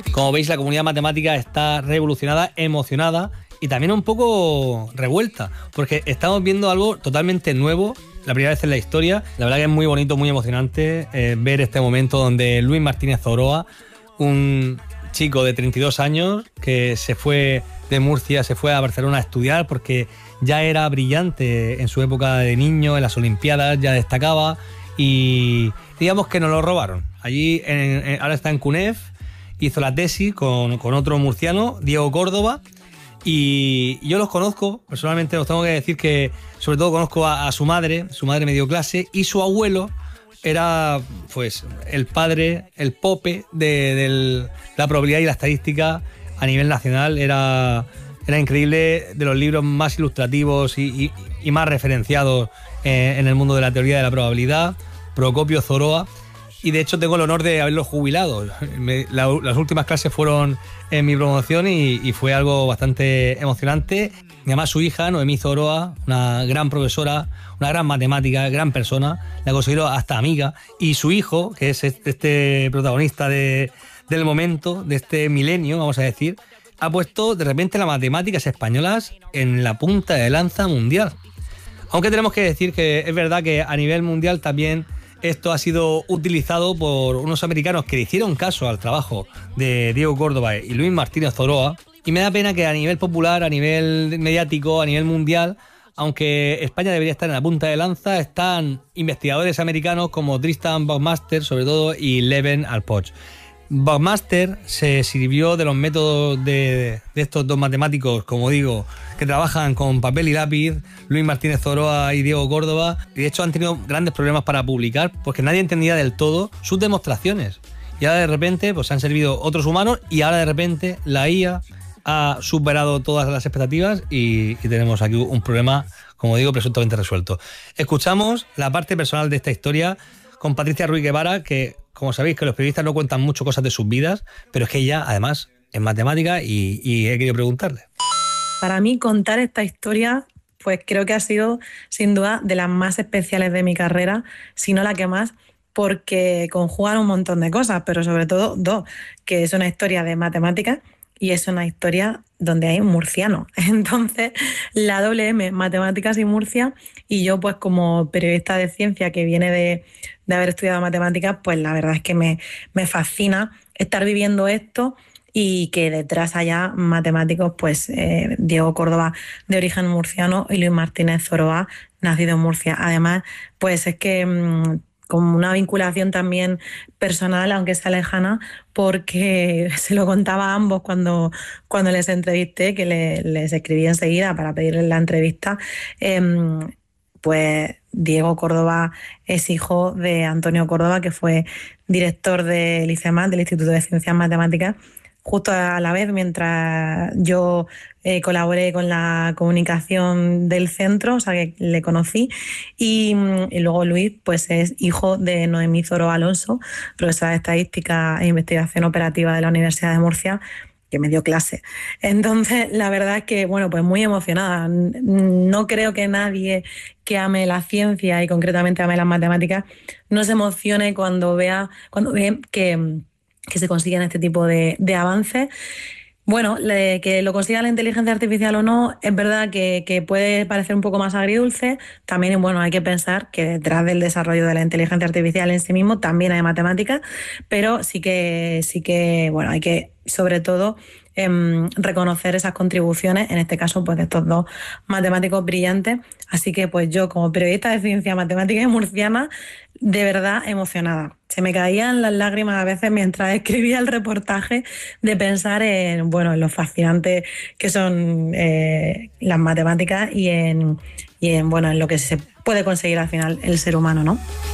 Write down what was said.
Como veis, la comunidad matemática está revolucionada, emocionada y también un poco revuelta, porque estamos viendo algo totalmente nuevo, la primera vez en la historia. La verdad que es muy bonito, muy emocionante ver este momento donde Luis Martínez Zoroa, un chico de 32 años que se fue de Murcia, se fue a Barcelona a estudiar porque ya era brillante en su época de niño, en las Olimpiadas ya destacaba, y digamos que nos lo robaron. Allí ahora está en CUNEF, hizo la tesis con otro murciano, Diego Córdoba, y yo los conozco, personalmente os tengo que decir que sobre todo conozco a su madre me dio clase, y su abuelo era pues el padre, el pope de la probabilidad y la estadística a nivel nacional. Era increíble, de los libros más ilustrativos y más referenciados en el mundo de la teoría de la probabilidad, Procopio Zoroa. Y de hecho tengo el honor de haberlo jubilado. Las últimas clases fueron en mi promoción y fue algo bastante emocionante. Y además su hija, Noemí Zoroa, una gran profesora, una gran matemática, gran persona, la considero hasta amiga. Y su hijo, que es este protagonista del momento, de este milenio, vamos a decir, ha puesto de repente las matemáticas españolas en la punta de lanza mundial. Aunque tenemos que decir que es verdad que a nivel mundial también esto ha sido utilizado por unos americanos que le hicieron caso al trabajo de Diego Córdoba y Luis Martínez Zoroa, y me da pena que a nivel popular, a nivel mediático, a nivel mundial, aunque España debería estar en la punta de lanza, están investigadores americanos como Tristan Buckmaster, sobre todo, y Leven Alpoch. Buckmaster se sirvió de los métodos de estos dos matemáticos, como digo, que trabajan con papel y lápiz, Luis Martínez Zoroa y Diego Córdoba, y de hecho han tenido grandes problemas para publicar porque nadie entendía del todo sus demostraciones. Y ahora de repente pues han servido otros humanos, y ahora de repente la IA ha superado todas las expectativas y tenemos aquí un problema, como digo, presuntamente resuelto. Escuchamos la parte personal de esta historia con Patricia Ruiz Guevara, que, como sabéis, que los periodistas no cuentan mucho cosas de sus vidas, pero es que ella, además, es matemática y he querido preguntarle. Para mí, contar esta historia, pues creo que ha sido, sin duda, de las más especiales de mi carrera, si no la que más, porque conjugan un montón de cosas, pero sobre todo dos, que es una historia de matemáticas y es una historia donde hay murciano. Entonces, la doble M, matemáticas y Murcia, y yo pues como periodista de ciencia que viene de haber estudiado matemáticas, pues la verdad es que me fascina estar viviendo esto y que detrás haya matemáticos, pues Diego Córdoba, de origen murciano, y Luis Martínez Zoroa, nacido en Murcia. Además, pues es que como una vinculación también personal, aunque sea lejana, porque se lo contaba a ambos cuando les entrevisté, que les escribí enseguida para pedirles la entrevista. Pues Diego Córdoba es hijo de Antonio Córdoba, que fue director del ICEMAT, del Instituto de Ciencias Matemáticas, justo a la vez, mientras yo colaboré con la comunicación del centro, o sea que le conocí, y luego Luis pues es hijo de Noemí Zoroa Alonso, profesora de Estadística e Investigación Operativa de la Universidad de Murcia, que me dio clase. Entonces, la verdad es que, bueno, pues muy emocionada. No creo que nadie que ame la ciencia y concretamente ame las matemáticas no se emocione cuando ve que se consiguen este tipo de avances. Bueno, que lo consiga la inteligencia artificial o no, es verdad que puede parecer un poco más agridulce. También, bueno, hay que pensar que detrás del desarrollo de la inteligencia artificial en sí mismo también hay matemáticas, pero sí que, bueno, hay que, sobre todo, reconocer esas contribuciones, en este caso, pues de estos dos matemáticos brillantes. Así que, pues yo, como periodista de ciencia, matemática y murciana, de verdad emocionada. Se me caían las lágrimas a veces mientras escribía el reportaje, de pensar en lo fascinante que son las matemáticas y en lo que se puede conseguir al final el ser humano, ¿no?